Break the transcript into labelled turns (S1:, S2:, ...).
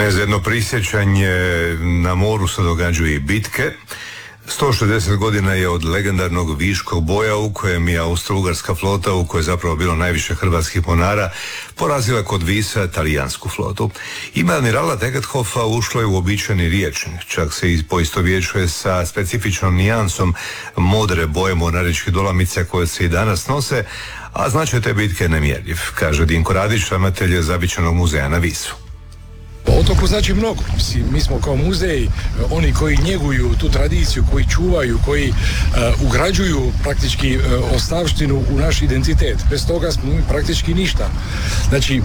S1: Vrijeme za jedno prisjećanje. Na moru se događaju i bitke. 160 godina je od legendarnog Viškog boja u kojem je Austro-Ugarska flota, u kojoj je zapravo bilo najviše hrvatskih mornara, porazila kod Visa talijansku flotu. Ime admirala Tegethofa ušlo je u uobičajeni rječnik, čak se poistovjećuje sa specifičnom nijansom modre boje mornaričkih dolamica koje se i danas nose, a značaj te bitke je nemjerljiv, kaže Dinko Radić, ravnatelj Zavičajnog muzeja na Visu.
S2: Otoku znači mnogo. Mi smo kao muzej oni koji njeguju tu tradiciju, koji čuvaju, koji ugrađuju praktički ostavštinu u naš identitet. Bez toga smo mi praktički ništa. Znači,